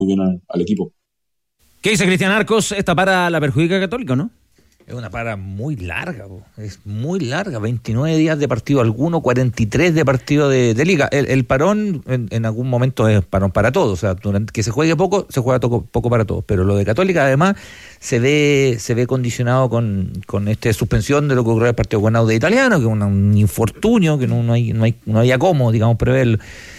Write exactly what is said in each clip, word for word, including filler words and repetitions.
muy bien al, al equipo. ¿Qué dice Cristian Arcos? Esta para la perjudica Católica, ¿no? Es una para muy larga, po. Es muy larga, veintinueve días de partido alguno, cuarenta y tres de partido de, de liga. El, el parón en, en algún momento es parón para todos, o sea, durante que se juegue poco, se juega toco, poco para todos, pero lo de Católica además se ve se ve condicionado con, con esta suspensión de lo que ocurrió en el partido con Audax Italiano, que es un, un infortunio, que no, no, hay, no, hay, no había cómo, digamos, preverlo.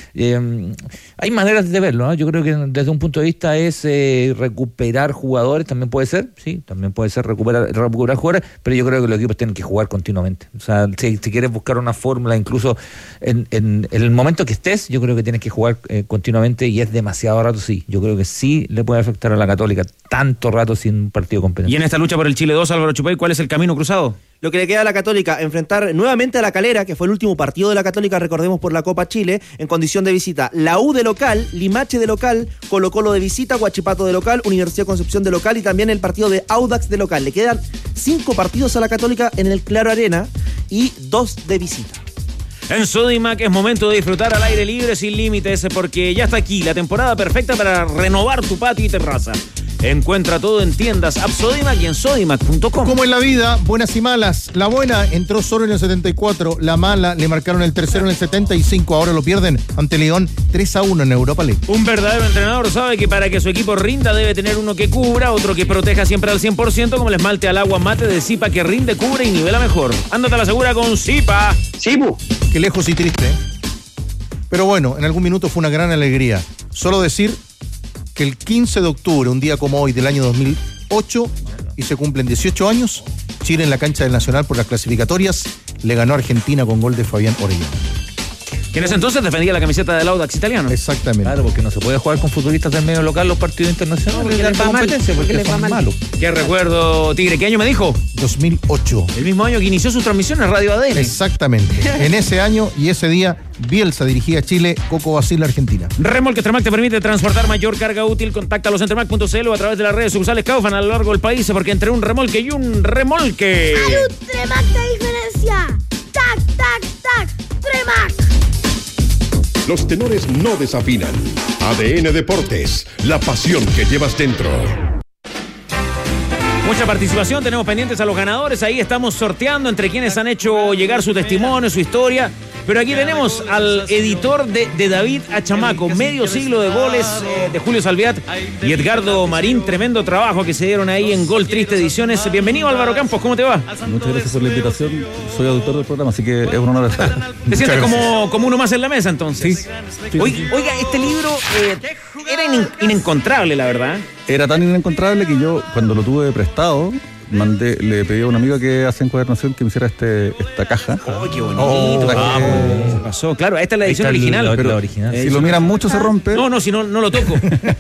Eh, hay maneras de verlo, ¿no? Yo creo que desde un punto de vista es eh, recuperar jugadores, también puede ser, sí, también puede ser recuperar, recuperar jugadores, pero yo creo que los equipos tienen que jugar continuamente. O sea, si, si quieres buscar una fórmula, incluso en, en, en el momento que estés, yo creo que tienes que jugar eh, continuamente, y es demasiado rato, sí. Yo creo que sí le puede afectar a la Católica tanto rato sin un partido competente. Y en esta lucha por el Chile dos, Álvaro Chupay, ¿cuál es el camino cruzado? Lo que le queda a la Católica, enfrentar nuevamente a la Calera, que fue el último partido de la Católica, recordemos, por la Copa Chile, en condición de visita. La U de local, Limache de local, Colo Colo de visita, Huachipato de local, Universidad de Concepción de local y también el partido de Audax de local. Le quedan cinco partidos a la Católica en el Claro Arena y dos de visita. En Sodimac es momento de disfrutar al aire libre sin límites, porque ya está aquí la temporada perfecta para renovar tu patio y terraza. Encuentra todo en tiendas App Sodimac y en sodimac punto com. Como en la vida, buenas y malas. La buena entró solo en el setenta y cuatro, la mala le marcaron el tercero en el setenta y cinco, ahora lo pierden ante León tres a uno en Europa League. Un verdadero entrenador sabe que para que su equipo rinda debe tener uno que cubra, otro que proteja siempre al cien por ciento, como el esmalte al agua mate de Zipa, que rinde, cubre y nivela mejor. Ándate a la segura con Zipa. Zipu. Qué lejos y triste, ¿eh? Pero bueno, en algún minuto fue una gran alegría. Solo decir que el quince de octubre, un día como hoy del año dos mil ocho, y se cumplen dieciocho años, Chile en la cancha del Nacional por las clasificatorias le ganó a Argentina con gol de Fabián Orellana. Que en ese entonces defendía la camiseta del Audax Italiano. Exactamente. Claro, porque no se puede jugar con futbolistas del medio local los partidos internacionales. No, porque les va mal, porque, porque les va son mal. malos. Qué recuerdo, Tigre. ¿Qué año me dijo? dos mil ocho. El mismo año que inició sus transmisiones Radio A D N. Exactamente. En ese año y ese día, Bielsa dirigía a Chile, Coco Basile Argentina. Remolque Tremac te permite transportar mayor carga útil. Contáctalos en tremac punto c l o a través de las redes sucursales Kaufman a lo largo del país, porque entre un remolque y un remolque. ¡Salud, Tremac de diferencia! ¡Tac, tac, tac! ¡Tremac! Los tenores no desafinan. A D N Deportes, la pasión que llevas dentro. Mucha participación, tenemos pendientes a los ganadores. Ahí estamos sorteando entre quienes han hecho llegar su testimonio, su historia. Pero aquí tenemos al editor de, de David a Chamaco, medio siglo de goles eh, de Julio Salviat y Edgardo Marín. Tremendo trabajo que se dieron ahí en Gol Triste Ediciones. Bienvenido, Álvaro Campos, ¿cómo te va? Muchas gracias por la invitación. Soy autor del programa, así que es un honor estar. ¿Te sientes como, como uno más en la mesa entonces? Sí. sí, oiga, sí. oiga, este libro eh, era in, inencontrable, la verdad. Era tan inencontrable que yo, cuando lo tuve prestado, mandé, le pedí a una amiga que hace encuadernación que me hiciera este, esta caja. ¡Oh, qué bonito! Oh, vamos. Se pasó. Claro, esta es la edición original. La, pero la original. Si lo miran mucho se rompe. No, no, si no, no lo toco.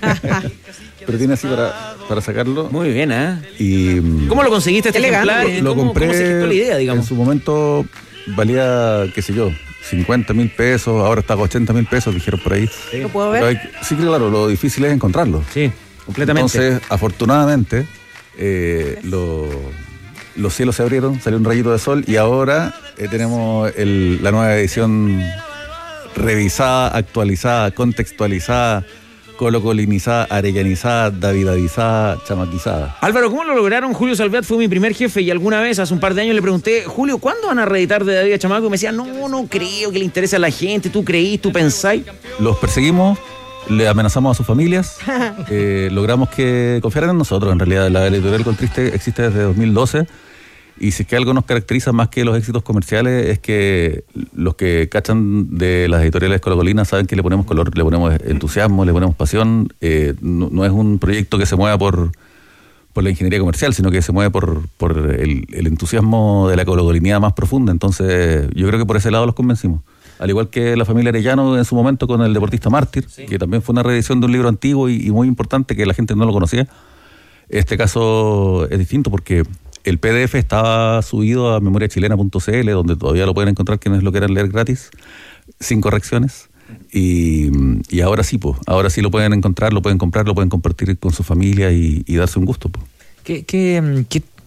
Pero tiene así para, para sacarlo. Muy bien, ¿eh? Y ¿cómo lo conseguiste este ejemplar? Lo, lo ¿Cómo, compré. ¿Cómo se quitó la idea, digamos? En su momento valía, qué sé yo, cincuenta mil pesos, ahora está a ochenta mil pesos, dijeron por ahí. Sí. ¿Lo puedo ver? Hay, sí, claro, lo difícil es encontrarlo. Sí, completamente. Entonces, afortunadamente, eh, lo, los cielos se abrieron, salió un rayito de sol y ahora eh, tenemos el, la nueva edición revisada, actualizada, contextualizada, colocolinizada, arellanizada, davidadizada, chamaquizada. Álvaro, ¿cómo lo lograron? Julio Salviat fue mi primer jefe y alguna vez, hace un par de años, le pregunté, Julio, ¿cuándo van a reeditar de David a Chamaco? Y me decía, no, no creo que le interese a la gente, tú creís, tú pensáis. Los perseguimos, le amenazamos a sus familias, eh, logramos que confiaran en nosotros. En realidad, la editorial Gol Triste existe desde dos mil doce. Y si es que algo nos caracteriza más que los éxitos comerciales es que los que cachan de las editoriales colocolinas saben que le ponemos color, le ponemos entusiasmo, le ponemos pasión. Eh, no, no es un proyecto que se mueva por, por la ingeniería comercial, sino que se mueve por, por el, el entusiasmo de la colocolinidad más profunda. Entonces yo creo que por ese lado los convencimos. Al igual que la familia Arellano en su momento con El Deportista Mártir, sí, que también fue una reedición de un libro antiguo y, y muy importante que la gente no lo conocía. Este caso es distinto porque el P D F estaba subido a memoria chilena punto c l, donde todavía lo pueden encontrar quienes lo quieran leer gratis, sin correcciones. Y, y ahora sí, pues, ahora sí lo pueden encontrar, lo pueden comprar, lo pueden compartir con su familia y, y darse un gusto. Pues. ¿Qué, qué, qué,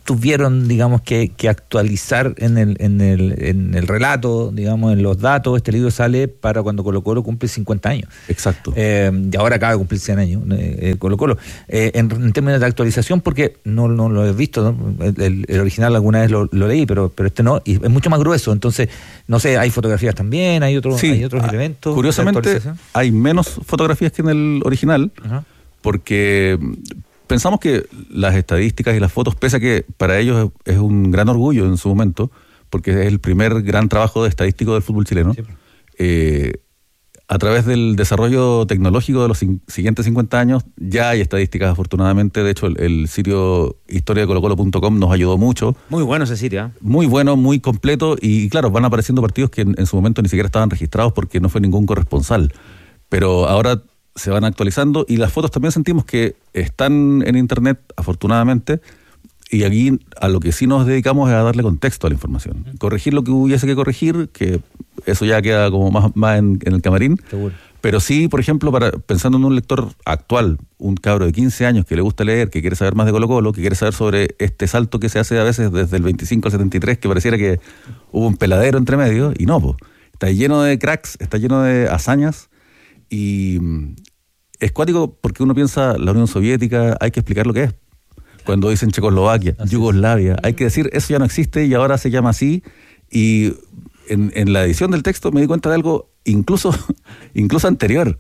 tuvieron, digamos, que, que actualizar en el, en, el, en el relato, digamos, en los datos. Este libro sale para cuando Colo Colo cumple cincuenta años. Exacto. Eh, y ahora acaba de cumplir cien años eh, Colo Colo. Eh, en, en términos de actualización, porque no, no lo he visto, ¿no? el, el, el original alguna vez lo, lo leí, pero, pero este no, y es mucho más grueso. Entonces, no sé, hay fotografías también, hay, otro, sí, hay otros ah, elementos. Curiosamente, hay menos fotografías que en el original, uh-huh. porque pensamos que las estadísticas y las fotos, pese a que para ellos es un gran orgullo en su momento, porque es el primer gran trabajo de estadístico del fútbol chileno, sí. eh, a través del desarrollo tecnológico de los c- siguientes cincuenta años, ya hay estadísticas afortunadamente. De hecho, el, el sitio historia de colo colo punto com nos ayudó mucho. Muy bueno ese sitio, ¿eh? Muy bueno, muy completo, y claro, van apareciendo partidos que en, en su momento ni siquiera estaban registrados porque no fue ningún corresponsal. Pero ahora se van actualizando, y las fotos también sentimos que están en internet, afortunadamente, y aquí a lo que sí nos dedicamos es a darle contexto a la información. Uh-huh. Corregir lo que hubiese que corregir, que eso ya queda como más, más en, en el camarín. Seguro. Pero sí, por ejemplo, para pensando en un lector actual, un cabro de quince años que le gusta leer, que quiere saber más de Colo Colo, que quiere saber sobre este salto que se hace a veces desde el veinticinco al setenta y tres, que pareciera que hubo un peladero entre medio, y no, pues, está lleno de cracks, está lleno de hazañas. Y es cuático porque uno piensa, la Unión Soviética, hay que explicar lo que es. Cuando dicen Checoslovaquia, así Yugoslavia, es. Hay que decir, eso ya no existe y ahora se llama así. Y en, en la edición del texto me di cuenta de algo incluso, incluso anterior.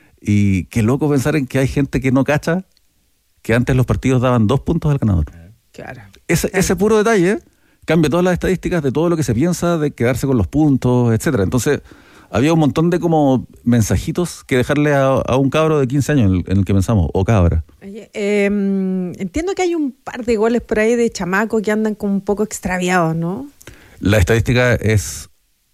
Y qué loco pensar en que hay gente que no cacha que antes los partidos daban dos puntos al ganador. Claro. Ese, claro. ese puro detalle cambia todas las estadísticas de todo lo que se piensa, de quedarse con los puntos, etcétera. Entonces, había un montón de como mensajitos que dejarle a, a un cabro de quince años en el, en el que pensamos, o cabra. Oye, eh, entiendo que hay un par de goles por ahí de chamaco que andan como un poco extraviados, ¿no? La estadística es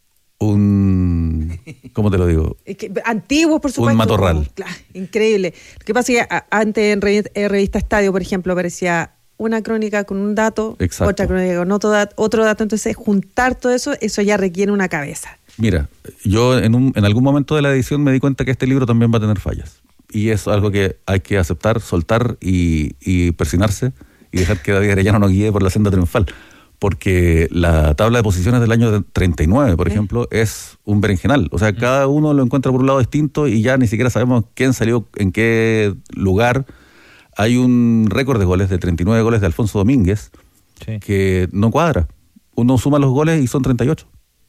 un... ¿Cómo te lo digo? Es que, antiguos, por supuesto. Un matorral. Claro, increíble. Lo que pasa es que a, antes en Revista, en Revista Estadio, por ejemplo, aparecía una crónica con un dato, exacto. Otra crónica con otro dato, otro dato. Entonces, juntar todo eso, eso ya requiere una cabeza. Mira, yo en, un, en algún momento de la edición me di cuenta que este libro también va a tener fallas. Y es algo que hay que aceptar, soltar y, y persinarse y dejar que David Arellano nos guíe por la senda triunfal. Porque la tabla de posiciones del año treinta y nueve, por ¿Eh? ejemplo, es un berenjenal. O sea, cada uno lo encuentra por un lado distinto y ya ni siquiera sabemos quién salió en qué lugar. Hay un récord de goles de treinta y nueve goles de Alfonso Domínguez, sí, que no cuadra. Uno suma los goles y son treinta y ocho.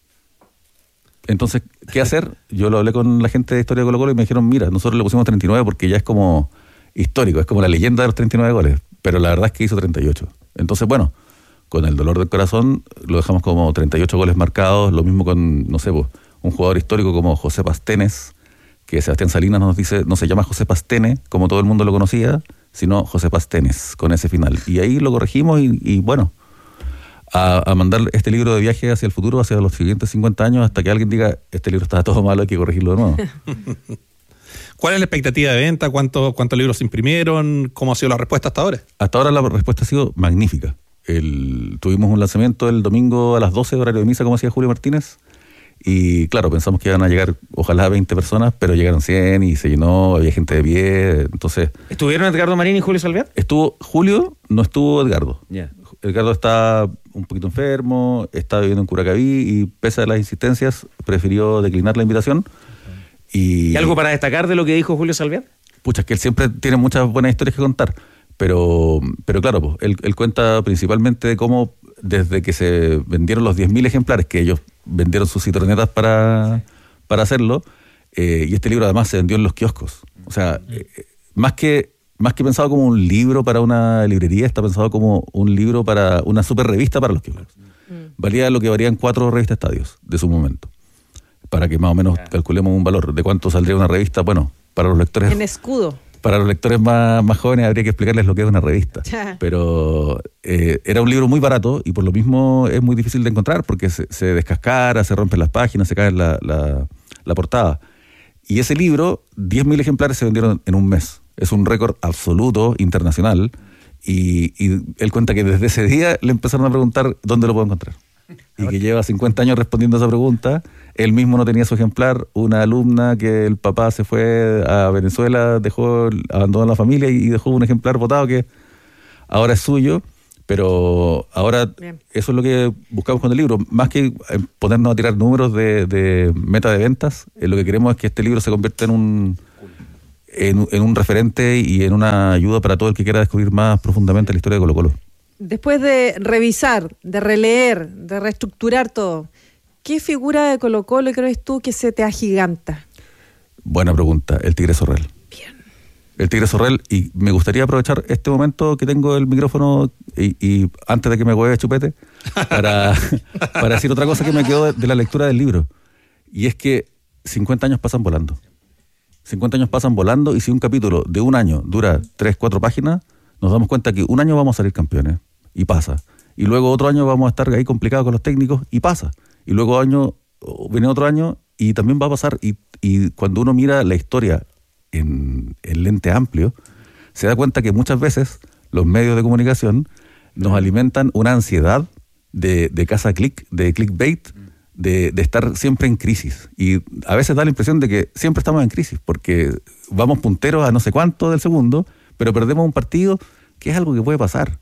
Entonces, ¿qué hacer? Yo lo hablé con la gente de Historia de Colo Colo y me dijeron, mira, nosotros le pusimos treinta y nueve porque ya es como histórico, es como la leyenda de los treinta y nueve goles, pero la verdad es que hizo treinta y ocho. Entonces, bueno, con el dolor del corazón lo dejamos como treinta y ocho goles marcados, lo mismo con, no sé, un jugador histórico como José Pastenes, que Sebastián Salinas nos dice, no se llama José Pastene, como todo el mundo lo conocía, sino José Pastenes, con ese final. Y ahí lo corregimos y, y bueno... A, a mandar este libro de viaje hacia el futuro, hacia los siguientes cincuenta años, hasta que alguien diga, este libro está todo malo, hay que corregirlo de nuevo. ¿Cuál es la expectativa de venta? ¿Cuántos cuántos libros se imprimieron? ¿Cómo ha sido la respuesta hasta ahora? Hasta ahora la respuesta ha sido magnífica. El, tuvimos un lanzamiento el domingo a las doce, horario de misa, como decía Julio Martínez, y claro, pensamos que iban a llegar ojalá veinte personas, pero llegaron cien y se llenó, había gente de pie, entonces... ¿Estuvieron Edgardo Marín y Julio Salviat? Estuvo Julio, no estuvo Edgardo. Ya. Yeah. Edgardo está un poquito enfermo, está viviendo en Curacaví y pese a las insistencias prefirió declinar la invitación. Uh-huh. Y, ¿Y algo para destacar de lo que dijo Julio Salviat? Pucha, es que él siempre tiene muchas buenas historias que contar, pero, pero claro, pues, él, él cuenta principalmente de cómo desde que se vendieron los diez mil ejemplares, que ellos vendieron sus citronetas para, para hacerlo, eh, y este libro además se vendió en los kioscos. O sea, eh, más que... Más que pensado como un libro para una librería, está pensado como un libro para una super revista para los kioscos. Mm. Valía lo que valían cuatro revistas estadios de su momento. Para que más o menos calculemos un valor de cuánto saldría una revista. Bueno, para los lectores... En escudo. Para los lectores más, más jóvenes habría que explicarles lo que es una revista. Pero eh, era un libro muy barato y por lo mismo es muy difícil de encontrar porque se, se descascara, se rompen las páginas, se cae la, la, la portada. Y ese libro, diez mil ejemplares se vendieron en un mes. Es un récord absoluto, internacional, y, y él cuenta que desde ese día le empezaron a preguntar dónde lo puedo encontrar. Y que lleva cincuenta años respondiendo a esa pregunta. Él mismo no tenía su ejemplar. Una alumna que el papá se fue a Venezuela, dejó, abandonó la familia y dejó un ejemplar botado que ahora es suyo. Pero ahora Bien. eso es lo que buscamos con el libro, más que eh, ponernos a tirar números de, de meta de ventas, eh, lo que queremos es que este libro se convierta en un en, en un referente y en una ayuda para todo el que quiera descubrir más profundamente la historia de Colo-Colo. Después de revisar, de releer, de reestructurar todo, ¿qué figura de Colo-Colo crees tú que se te agiganta? Buena pregunta, el Tigre Sorrell. Bien. El Tigre Sorrell, y me gustaría aprovechar este momento que tengo el micrófono y, y antes de que me hueve Chupete, para, para decir otra cosa que me quedó de, de la lectura del libro. Y es que cincuenta años pasan volando. cincuenta años pasan volando y si un capítulo de un año dura tres, cuatro páginas, nos damos cuenta que un año vamos a salir campeones y pasa. Y luego otro año vamos a estar ahí complicados con los técnicos y pasa. Y luego año, viene otro año y también va a pasar. Y, y cuando uno mira la historia en, en lente amplio, se da cuenta que muchas veces los medios de comunicación nos alimentan una ansiedad de, de caza click, de clickbait, de, de estar siempre en crisis. Y a veces da la impresión de que siempre estamos en crisis, porque vamos punteros a no sé cuánto del segundo, pero perdemos un partido que es algo que puede pasar.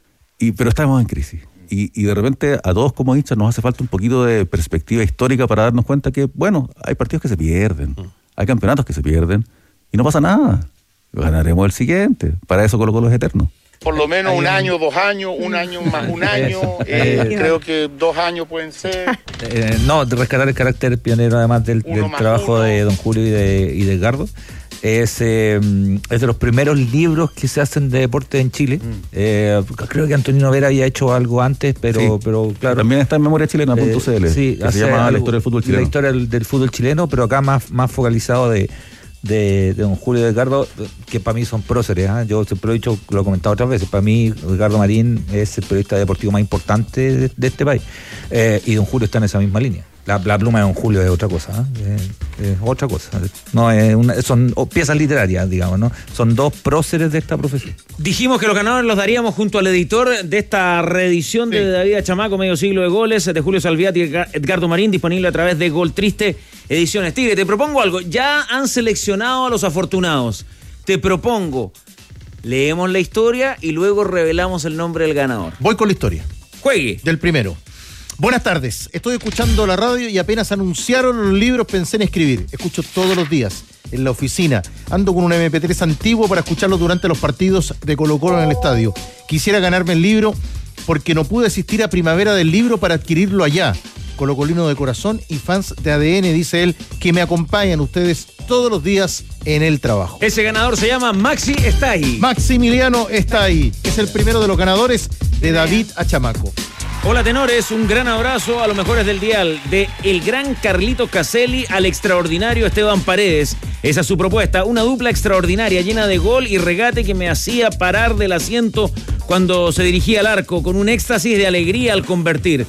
Y, pero estamos en crisis. Y, y de repente a todos como hinchas nos hace falta un poquito de perspectiva histórica para darnos cuenta que, bueno, hay partidos que se pierden, hay campeonatos que se pierden, y no pasa nada. Ganaremos el siguiente. Para eso Colo-Colo es eterno. Por lo menos un año, dos años, un año más un año, eh, Eh, creo que dos años pueden ser. Eh, no, de rescatar el carácter pionero además del, Uno del más trabajo uno. de don Julio y de, y de Edgardo. Es, eh, es de los primeros libros que se hacen de deporte en Chile. Mm. Eh, creo que Antonino Vera había hecho algo antes, pero, Sí. pero claro. También está en memoria chilena punto c l, Eh, sí, que se hace llama algo- La historia del fútbol chileno. La historia del, del fútbol chileno, pero acá más, más focalizado de, de, de don Julio y de Edgardo, que para mí son próceres. ¿eh? Yo siempre lo he dicho, lo he comentado otras veces. Para mí, Edgardo Marín es el periodista deportivo más importante de, de este país. Eh, y don Julio está en esa misma línea. La, la pluma de don Julio es otra cosa, ¿eh? es, es otra cosa. No es una, son piezas literarias, digamos, ¿no? Son dos próceres de esta profesión. Dijimos que los ganadores los daríamos junto al editor de esta reedición de David Achamaco, Medio Siglo de Goles, de Julio Salviati y Edgardo Marín, disponible a través de Gol Triste Ediciones. Tigre, te propongo algo. Ya han seleccionado a los afortunados. Te propongo, leemos la historia y luego revelamos el nombre del ganador. Voy con la historia. Juegue. Del primero. Buenas tardes, estoy escuchando la radio y apenas anunciaron los libros pensé en escribir. Escucho todos los días, en la oficina. Ando con un eme pe tres antiguo para escucharlo durante los partidos de Colo-Colo en el estadio. Quisiera ganarme el libro porque no pude asistir a Primavera del Libro para adquirirlo allá. Colocolino de corazón y fans de A D N, dice él, que me acompañan ustedes todos los días en el trabajo. Ese ganador se llama Maxi Estay. Maximiliano está ahí. Es el primero de los ganadores de David Achamaco. Hola tenores, un gran abrazo a los mejores del dial, de el gran Carlito Caselli al extraordinario Esteban Paredes. Esa es su propuesta, una dupla extraordinaria llena de gol y regate que me hacía parar del asiento cuando se dirigía al arco, con un éxtasis de alegría al convertir.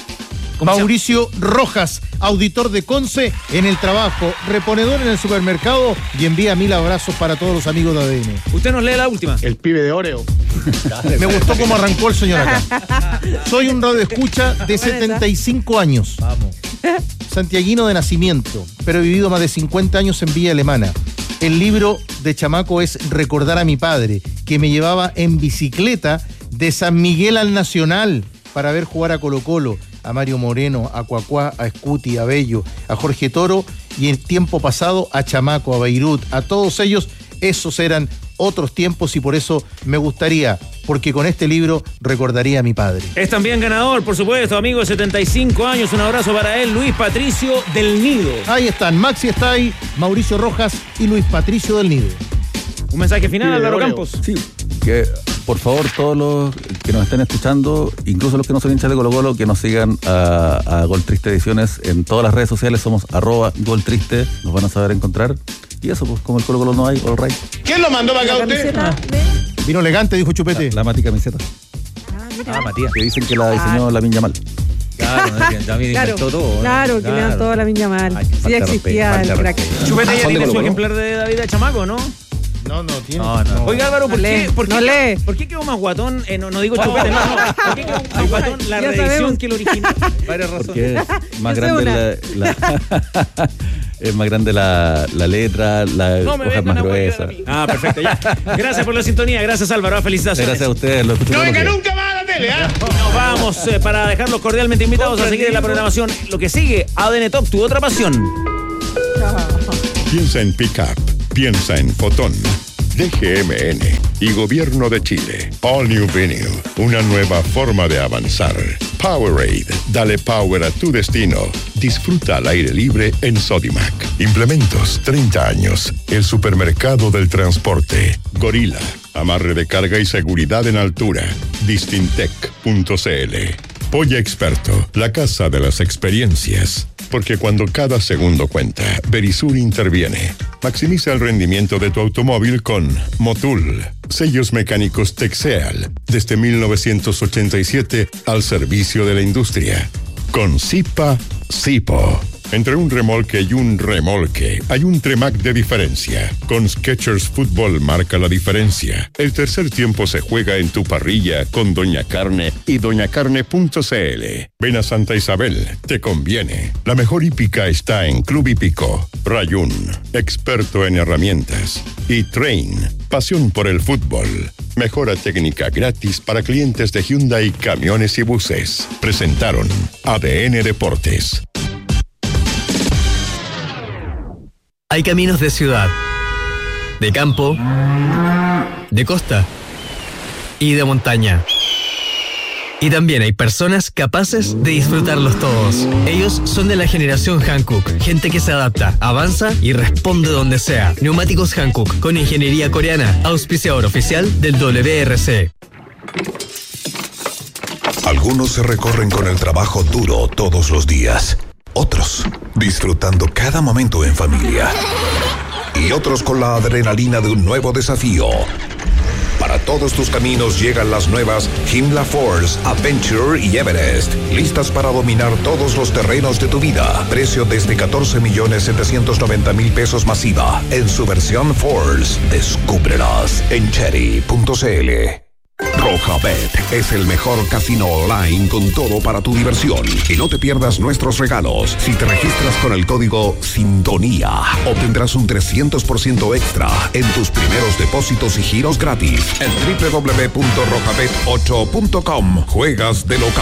Mauricio Rojas, auditor de Conce en el trabajo, reponedor en el supermercado y envía mil abrazos para todos los amigos de A D N. Usted nos lee la última. El pibe de Oreo. Me gustó cómo arrancó el señor acá. Soy un radioescucha de setenta y cinco años. Vamos. Santiaguino de nacimiento, pero he vivido más de cincuenta años en Villa Alemana. El libro de Chamaco es Recordar a mi padre, que me llevaba en bicicleta de San Miguel al Nacional para ver jugar a Colo-Colo, a Mario Moreno, a Cuacuá, a Scuti, a Bello, a Jorge Toro y en tiempo pasado a Chamaco, a Beirut, a todos ellos. Esos eran otros tiempos y por eso me gustaría, porque con este libro recordaría a mi padre. Es también ganador, por supuesto, amigo de setenta y cinco años. Un abrazo para él, Luis Patricio del Nido. Ahí están, Maxi está ahí, Mauricio Rojas y Luis Patricio del Nido. Un mensaje final, Álvaro Oreo. Campos. Sí, que por favor todos los que nos estén escuchando, incluso los que no son hinchas de Colo-Colo, que nos sigan a, a Gol Triste Ediciones en todas las redes sociales. Somos arroba Gol Triste, nos van a saber encontrar. Y eso, pues como el Colo-Colo no hay, all right. ¿Quién lo mandó para acá La usted? camiseta de... Vino elegante, dijo Chupete. La, la Mati camiseta, Ah, mira. Ah, Matías. que dicen que la diseñó la Minya Mal. Claro, no, que también Claro, inventó todo. ¿no? claro, que le dan toda la viña mal. Ay, Sí falta de existía respeto, el falta de crack. respeto. Chupete ya Ah, tiene ¿son de su Colo-Colo? ejemplar de David Achamaco, ¿no? No, no, tiene. No, no. Oiga, Álvaro, ¿por No qué, lee, por qué, no lee. ¿por qué quedó más guatón? Eh, no, no digo Chupete, no, no. ¿Por qué quedó más guatón la Ya reedición sabemos. que el original? Varias razones. Porque es más Yo sé grande la, la- es más grande la, la letra, la No me hoja es vengan más a huevear gruesa. a mí. Ah, perfecto, ya. Gracias por la sintonía, gracias Álvaro, felicitaciones. Gracias a ustedes, lo escucho No todos los venga días. nunca más a la tele. duele, ¿ah? Nos vamos eh, para dejarlos cordialmente invitados a seguir en la programación. Lo que sigue, A D N Top, tu otra pasión. Piensa en Pickup, piensa en Fotón, D G M N y Gobierno de Chile. All New Vinyl, una nueva forma de avanzar. Powerade, dale power a tu destino. Disfruta al aire libre en Sodimac. Implementos, treinta años. El supermercado del transporte. Gorila, amarre de carga y seguridad en altura. Distintec punto c l. Polla Experto, la casa de las experiencias. Porque cuando cada segundo cuenta, Verisur interviene. Maximiza el rendimiento de tu automóvil con Motul. Sellos mecánicos Texeal, desde mil novecientos ochenta y siete al servicio de la industria. Con Zipa, Zipo. Entre un remolque y un remolque, hay un Tremac de diferencia. Con Skechers Fútbol marca la diferencia. El tercer tiempo se juega en tu parrilla con Doña Carne y doña carne punto c l. Ven a Santa Isabel, te conviene. La mejor hípica está en Club Hípico. Rayun, experto en herramientas. Y Train, pasión por el fútbol. Mejora técnica gratis para clientes de Hyundai, camiones y buses. Presentaron A D N Deportes. Hay caminos de ciudad, de campo, de costa y de montaña. Y también hay personas capaces de disfrutarlos todos. Ellos son de la generación Hankook, gente que se adapta, avanza y responde donde sea. Neumáticos Hankook, con ingeniería coreana, auspiciador oficial del W R C. Algunos se recorren con el trabajo duro todos los días. Otros disfrutando cada momento en familia. Y otros con la adrenalina de un nuevo desafío. Para todos tus caminos llegan las nuevas Himla Force, Adventure y Everest. Listas para dominar todos los terrenos de tu vida. Precio desde catorce millones setecientos noventa mil pesos masiva. En su versión Force. Descúbrelas en cherry punto c l. Rojabet es el mejor casino online con todo para tu diversión. Y no te pierdas nuestros regalos. Si te registras con el código Sintonía, obtendrás un trescientos por ciento extra en tus primeros depósitos y giros gratis en doble u doble u doble u punto rojabet ocho punto com. Juegas de local.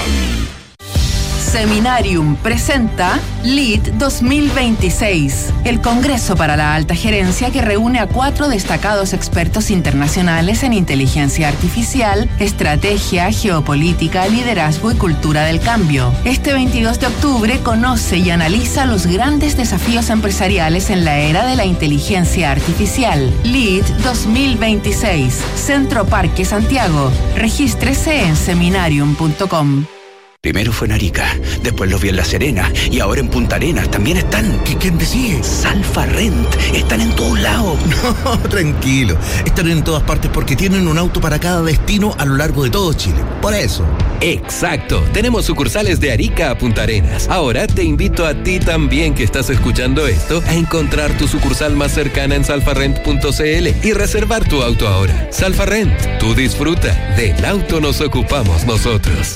Seminarium presenta L I D dos mil veintiséis, el Congreso para la Alta Gerencia que reúne a cuatro destacados expertos internacionales en inteligencia artificial, estrategia, geopolítica, liderazgo y cultura del cambio. Este veintidós de octubre conoce y analiza los grandes desafíos empresariales en la era de la inteligencia artificial. L I D dos mil veintiséis, Centro Parque Santiago. Regístrese en seminarium punto com. Primero fue en Arica, después los vi en La Serena y ahora en Punta Arenas también están. ¿Qué, ¿Quién te sigue? Salfa Rent, están en todos lados. No, tranquilo, están en todas partes porque tienen un auto para cada destino a lo largo de todo Chile. Por eso. Exacto, tenemos sucursales de Arica a Punta Arenas. Ahora te invito a ti también que estás escuchando esto a encontrar tu sucursal más cercana en salfa rent punto c l y reservar tu auto ahora. Salfa Rent, tú disfruta, del auto nos ocupamos nosotros.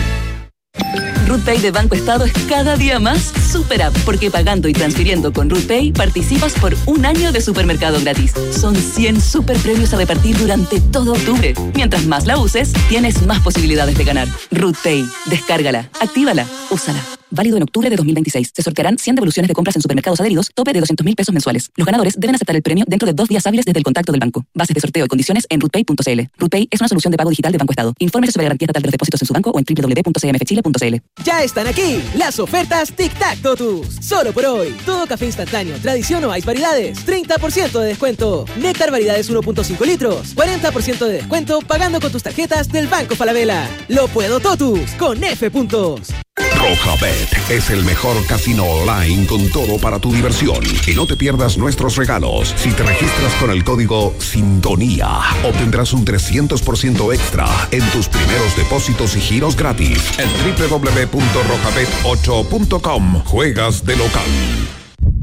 RootPay de Banco Estado es cada día más super app, porque pagando y transfiriendo con RootPay participas por un año de supermercado gratis. Son cien super premios a repartir durante todo octubre. Mientras más la uses, tienes más posibilidades de ganar. RootPay, descárgala, actívala, úsala. Válido en octubre de dos mil veintiséis. Se sortearán cien devoluciones de compras en supermercados adheridos, tope de doscientos mil pesos mensuales. Los ganadores deben aceptar el premio dentro de dos días hábiles desde el contacto del banco. Bases de sorteo y condiciones en rootpay punto c l. RootPay es una solución de pago digital de Banco Estado. Infórmese sobre la garantía estatal de los depósitos en su banco o en doble u doble u doble u punto c m f chile punto c l. Ya están aquí las ofertas Tic Tac Totus. Solo por hoy. Todo café instantáneo, tradición o ice variedades. treinta por ciento de descuento. Néctar variedades uno punto cinco litros. cuarenta por ciento de descuento pagando con tus tarjetas del Banco Falabella. Lo puedo Totus con F puntos. Rojabet es el mejor casino online con todo para tu diversión. Y no te pierdas nuestros regalos. Si te registras con el código Sintonía, obtendrás un trescientos por ciento extra en tus primeros depósitos y giros gratis en doble u doble u doble u punto rojabet ocho punto com. Juegas de local.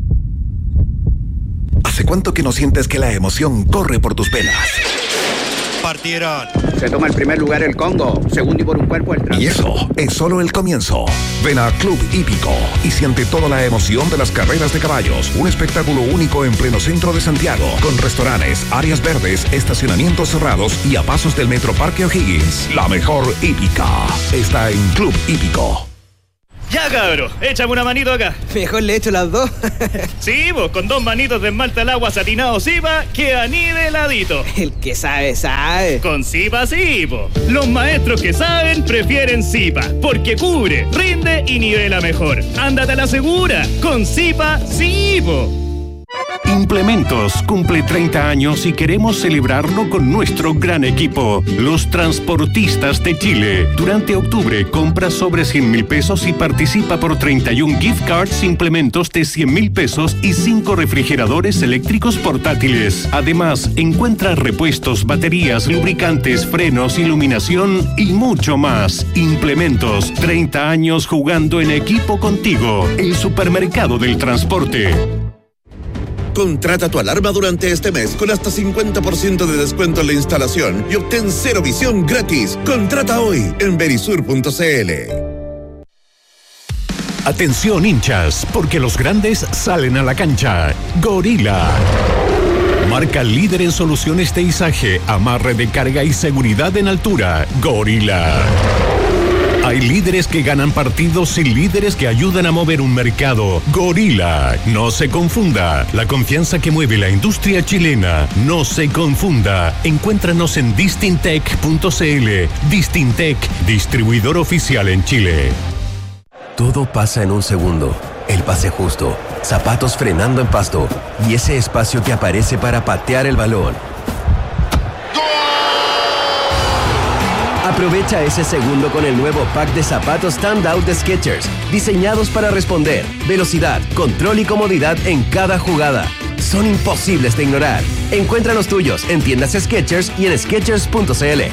¿Hace cuánto que no sientes que la emoción corre por tus venas? Partieron. Se toma el primer lugar el Congo, segundo y por un cuerpo el Trans. Y eso es solo el comienzo. Ven a Club Hípico y siente toda la emoción de las carreras de caballos. Un espectáculo único en pleno centro de Santiago, con restaurantes, áreas verdes, estacionamientos cerrados y a pasos del Metro Parque O'Higgins. La mejor hípica está en Club Hípico. Ya, cabro, échame una manito acá. Mejor le echo las dos. Sí, vos, con dos manitos de esmalte al agua satinado Zipa, queda niveladito. El que sabe, sabe. Con Zipa sí, po. Los maestros que saben prefieren Zipa, porque cubre, rinde y nivela mejor. Ándate a la segura, con Zipa sí, po. Implementos cumple treinta años y queremos celebrarlo con nuestro gran equipo, los Transportistas de Chile. Durante octubre, compra sobre cien mil pesos y participa por treinta y un gift cards Implementos de cien mil pesos y cinco refrigeradores eléctricos portátiles. Además, encuentra repuestos, baterías, lubricantes, frenos, iluminación y mucho más. Implementos, treinta años jugando en equipo contigo. El supermercado del transporte. Contrata tu alarma durante este mes con hasta cincuenta por ciento de descuento en la instalación y obtén cero visión gratis. Contrata hoy en verisur punto c l. Atención hinchas, porque los grandes salen a la cancha. Gorila. Marca líder en soluciones de izaje, amarre de carga y seguridad en altura. Gorila. Hay líderes que ganan partidos y líderes que ayudan a mover un mercado. Gorila. No se confunda. La confianza que mueve la industria chilena. No se confunda. Encuéntranos en distintec punto c l. Distintec, distribuidor oficial en Chile. Todo pasa en un segundo. El pase justo, zapatos frenando en pasto y ese espacio que aparece para patear el balón. Aprovecha ese segundo con el nuevo pack de zapatos Standout de Skechers, diseñados para responder, velocidad, control y comodidad en cada jugada. Son imposibles de ignorar. Encuentra los tuyos en tiendas Skechers y en skechers punto c l.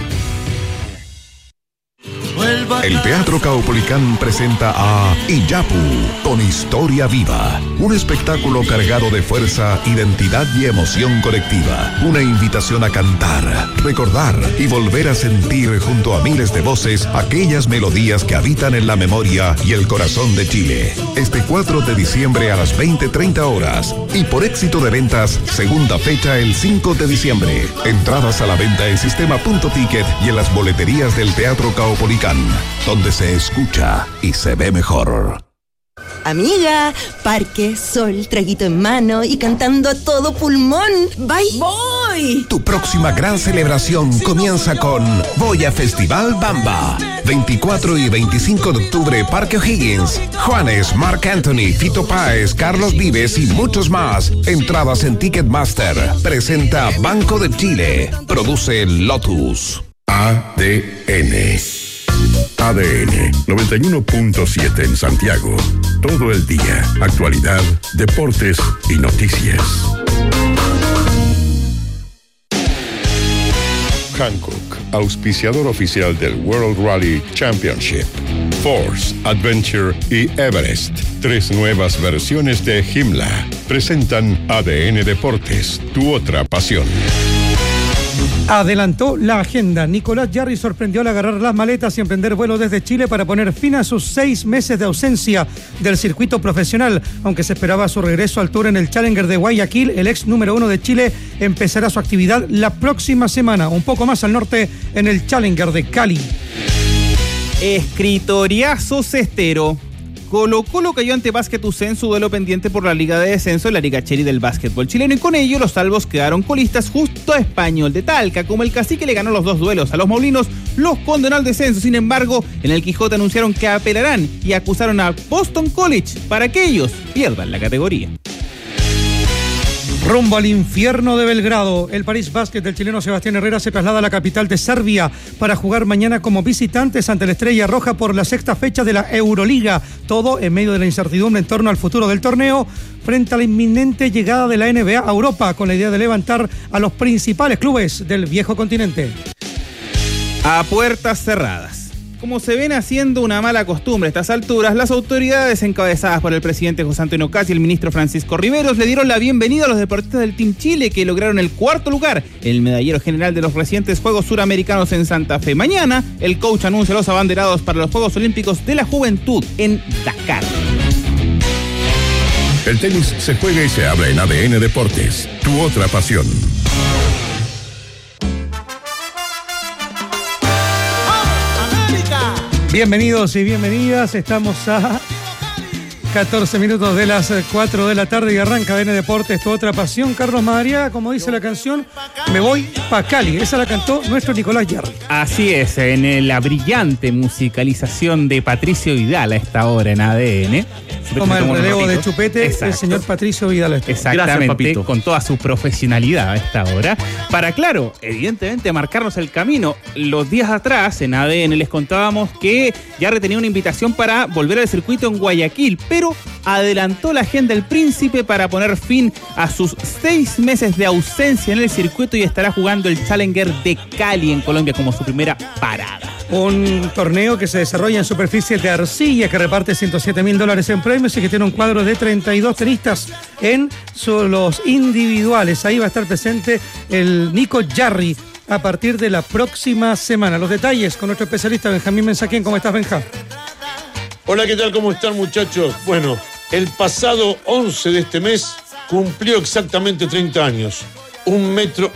El Teatro Caupolicán presenta a Iyapu, con historia viva. Un espectáculo cargado de fuerza, identidad y emoción colectiva. Una invitación a cantar, recordar y volver a sentir junto a miles de voces aquellas melodías que habitan en la memoria y el corazón de Chile. Este cuatro de diciembre a las veinte treinta horas. Y por éxito de ventas, segunda fecha el cinco de diciembre. Entradas a la venta en sistema punto ticket y en las boleterías del Teatro Caupolicán, donde se escucha y se ve mejor. Amiga, parque, sol, traguito en mano y cantando a todo pulmón. ¡Bye! ¡Voy! Tu próxima gran celebración comienza con Voy a Festival Bamba. veinticuatro y veinticinco de octubre, Parque O'Higgins. Juanes, Marc Anthony, Fito Páez, Carlos Vives y muchos más. Entradas en Ticketmaster. Presenta Banco de Chile. Produce Lotus. A D N. A D N noventa y uno punto siete en Santiago. Todo el día. Actualidad, deportes y noticias. Hankook, auspiciador oficial del World Rally Championship. Force, Adventure y Everest. Tres nuevas versiones de Himla. Presentan A D N Deportes, tu otra pasión. Adelantó la agenda. Nicolás Jarry sorprendió al agarrar las maletas y emprender vuelo desde Chile para poner fin a sus seis meses de ausencia del circuito profesional. Aunque se esperaba su regreso al Tour en el Challenger de Guayaquil, el ex número uno de Chile empezará su actividad la próxima semana, un poco más al norte, en el Challenger de Cali. Escritoriazo cestero. Colo Colo cayó ante Básquet U C en su duelo pendiente por la Liga de Descenso en la Liga Cherry del básquetbol chileno, y con ello los salvos quedaron colistas justo a Español de Talca. Como el Cacique le ganó los dos duelos a los Molinos, los condenó al descenso. Sin embargo, en el Quijote anunciaron que apelarán y acusaron a Boston College para que ellos pierdan la categoría. Rumbo al infierno de Belgrado, el París Basket del chileno Sebastián Herrera se traslada a la capital de Serbia para jugar mañana como visitantes ante la Estrella Roja por la sexta fecha de la Euroliga. Todo en medio de la incertidumbre en torno al futuro del torneo, frente a la inminente llegada de la N B A a Europa, con la idea de levantar a los principales clubes del viejo continente. A puertas cerradas. como se ven haciendo una mala costumbre a estas alturas, las autoridades encabezadas por el presidente José Antonio Caz y el ministro Francisco Riveros le dieron la bienvenida a los deportistas del Team Chile, que lograron el cuarto lugar, el medallero general de los recientes Juegos Suramericanos en Santa Fe. Mañana, el coach anuncia los abanderados para los Juegos Olímpicos de la Juventud en Dakar. El tenis se juega y se habla en A D N Deportes, tu otra pasión. Bienvenidos y bienvenidas, estamos a catorce minutos de las cuatro de la tarde y arranca A D N Deportes, tu otra pasión. Carlos Madariaga, como dice la canción, me voy pa' Cali. Esa la cantó nuestro Nicolás Yarri. Así es, en la brillante musicalización de Patricio Vidal a esta hora en A D N. Toma el relevo de Chupete. Exacto. El señor Patricio Vidal. Exactamente, gracias, con toda su profesionalidad a esta hora. Para, claro, evidentemente marcarnos el camino. Los días atrás en A D N les contábamos que Yarri tenía una invitación para volver al circuito en Guayaquil, pero adelantó la agenda del Príncipe para poner fin a sus seis meses de ausencia en el circuito y estará jugando el Challenger de Cali en Colombia como su primera parada. Un torneo que se desarrolla en superficie de arcilla, que reparte ciento siete mil dólares en premios y que tiene un cuadro de treinta y dos tenistas en los individuales. Ahí va a estar presente el Nico Yarri a partir de la próxima semana. Los detalles con nuestro especialista Benjamín Mensaquén. ¿Cómo estás, Benja? Hola, ¿qué tal? ¿Cómo están, muchachos? Bueno, el pasado once de este mes cumplió exactamente treinta años. Un metro,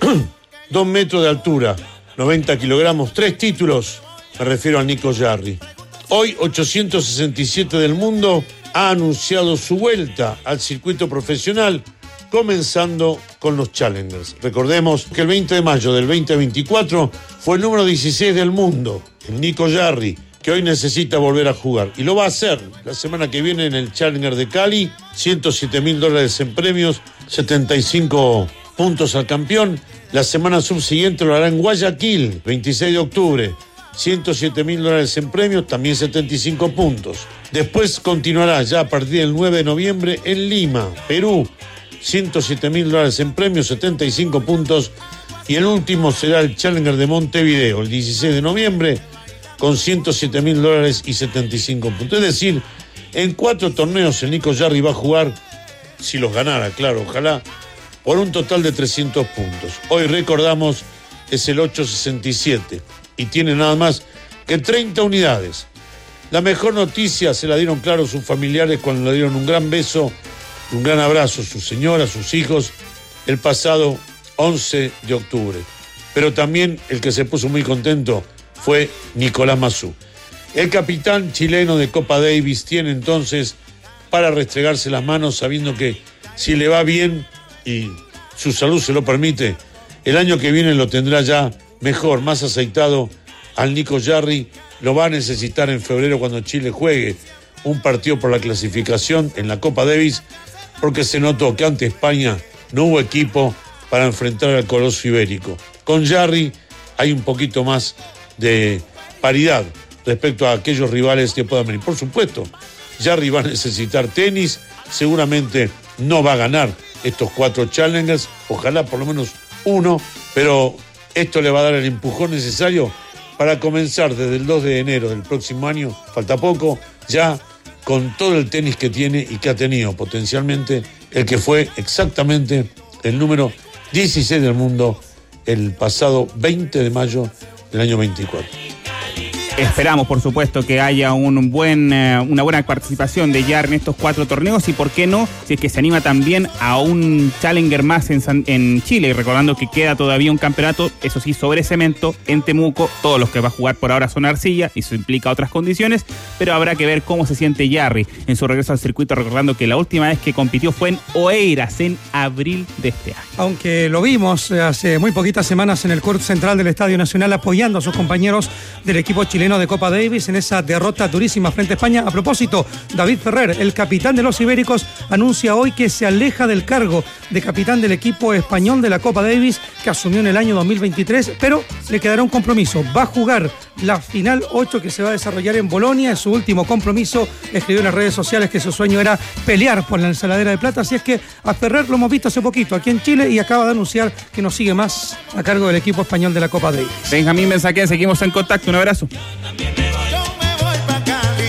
dos metros de altura, noventa kilogramos, tres títulos, me refiero a Nico Yarri. Hoy, ochocientos sesenta y siete del mundo, ha anunciado su vuelta al circuito profesional, comenzando con los Challengers. Recordemos que el veinte de mayo del veinte veinticuatro fue el número dieciséis del mundo, el Nico Yarri, que hoy necesita volver a jugar. Y lo va a hacer la semana que viene en el Challenger de Cali, ciento siete mil dólares en premios, setenta y cinco puntos al campeón. La semana subsiguiente lo hará en Guayaquil, veintiséis de octubre, ciento siete mil dólares en premios, también setenta y cinco puntos. Después continuará ya a partir del nueve de noviembre en Lima, Perú, ciento siete mil dólares en premios, setenta y cinco puntos. Y el último será el Challenger de Montevideo, el dieciséis de noviembre, con ciento siete mil dólares y setenta y cinco puntos. Es decir, en cuatro torneos el Nico Yarri va a jugar, si los ganara, claro, ojalá, por un total de trescientos puntos. Hoy, recordamos, es el ochocientos sesenta y siete y tiene nada más que treinta unidades. La mejor noticia se la dieron, claro, sus familiares cuando le dieron un gran beso, un gran abrazo, su señora, sus hijos, el pasado once de octubre. Pero también el que se puso muy contento fue Nicolás Massú. El capitán chileno de Copa Davis tiene entonces para restregarse las manos, sabiendo que si le va bien y su salud se lo permite, el año que viene lo tendrá ya mejor, más aceitado al Nico Yarri. Lo va a necesitar en febrero cuando Chile juegue un partido por la clasificación en la Copa Davis, porque se notó que ante España no hubo equipo para enfrentar al Coloso Ibérico. Con Yarri hay un poquito más de paridad respecto a aquellos rivales que puedan venir. Por supuesto, Yarri va a necesitar tenis, seguramente no va a ganar estos cuatro Challengers, ojalá por lo menos uno, pero esto le va a dar el empujón necesario para comenzar desde el dos de enero del próximo año, falta poco, ya con todo el tenis que tiene y que ha tenido potencialmente, el que fue exactamente el número dieciséis del mundo el pasado veinte de mayo del año veinticuatro. Esperamos, por supuesto, que haya un buen, eh, una buena participación de Yarri en estos cuatro torneos y, por qué no, si es que se anima también a un Challenger más en, San, en Chile, recordando que queda todavía un campeonato, eso sí, sobre cemento, en Temuco. Todos los que va a jugar por ahora son arcilla y eso implica otras condiciones, pero habrá que ver cómo se siente Yarri en su regreso al circuito, recordando que la última vez que compitió fue en Oeiras, en abril de este año. Aunque lo vimos hace muy poquitas semanas en el court central del Estadio Nacional apoyando a sus compañeros del equipo chileno de Copa Davis en esa derrota durísima frente a España. A propósito, David Ferrer, el capitán de los Ibéricos, anuncia hoy que se aleja del cargo de capitán del equipo español de la Copa Davis que asumió en el año dos mil veintitrés, pero le quedará un compromiso. Va a jugar la final ocho que se va a desarrollar en Bolonia. En su último compromiso escribió en las redes sociales que su sueño era pelear por la ensaladera de plata, así es que a Ferrer lo hemos visto hace poquito aquí en Chile y acaba de anunciar que no sigue más a cargo del equipo español de la Copa Davis. Benjamín Mensaquén, seguimos en contacto, un abrazo.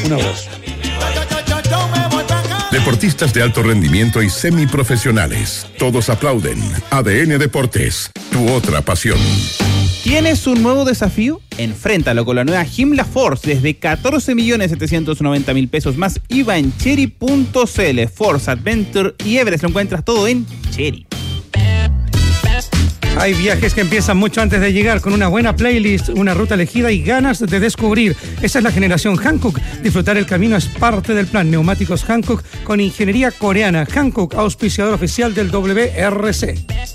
Un abrazo. Deportistas de alto rendimiento y semiprofesionales. Todos aplauden. A D N Deportes, tu otra pasión. ¿Tienes un nuevo desafío? Enfréntalo con la nueva Himla Force desde catorce millones setecientos noventa mil pesos más I V A en Chery punto c l. Force, Adventure y Everest lo encuentras todo en Chery. Hay viajes que empiezan mucho antes de llegar, con una buena playlist, una ruta elegida y ganas de descubrir. Esa es la generación Hankook. Disfrutar el camino es parte del plan. Neumáticos Hankook con ingeniería coreana. Hankook, auspiciador oficial del W R C.